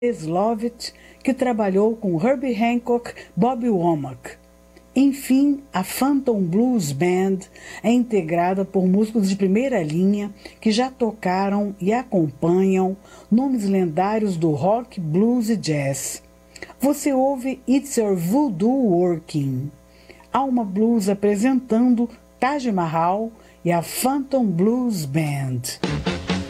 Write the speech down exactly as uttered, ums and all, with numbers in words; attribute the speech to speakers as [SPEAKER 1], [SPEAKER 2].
[SPEAKER 1] Lovett, que trabalhou com Herbie Hancock, Bobby Womack. Enfim, a Phantom Blues Band é integrada por músicos de primeira linha que já tocaram e acompanham nomes lendários do rock, blues e jazz. Você ouve It's Your Voodoo Working, Alma Blues apresentando Taj Mahal e a Phantom Blues Band.